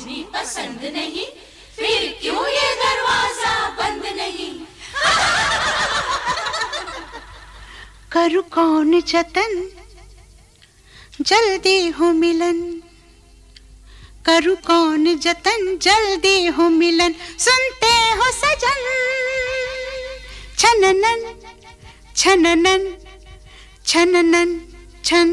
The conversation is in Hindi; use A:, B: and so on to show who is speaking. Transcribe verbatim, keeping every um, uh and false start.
A: रोशनी पसंद नहीं, फिर क्यों ये दरवाजा बंद नहीं।
B: करूं कौन जतन जल्दी हो मिलन, करूं कौन जतन जल्दी हो मिलन। सुनते हो सजन छननन छननन छननन छन